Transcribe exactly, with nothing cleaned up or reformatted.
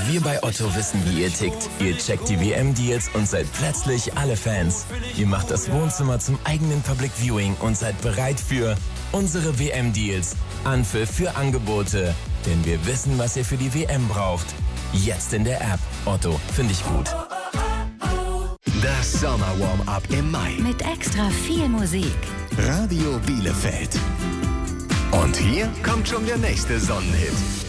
Wir bei Otto wissen, wie ihr tickt. Ihr checkt die W M-Deals und seid plötzlich alle Fans. Ihr macht das Wohnzimmer zum eigenen Public Viewing und seid bereit für unsere W M-Deals. Anpfiff für Angebote. Denn wir wissen, was ihr für die W M braucht. Jetzt in der App. Otto, finde ich gut. Das Sommer-Warm-Up im Mai. Mit extra viel Musik. Radio Bielefeld. Und hier kommt schon der nächste Sonnenhit.